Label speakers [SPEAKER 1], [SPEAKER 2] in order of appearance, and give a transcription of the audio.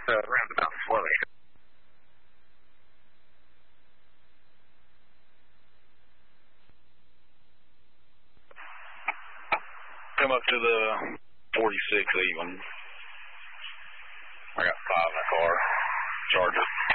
[SPEAKER 1] roundabout slowly.
[SPEAKER 2] Come up to the 46 even. I got 5 in the car. Charger.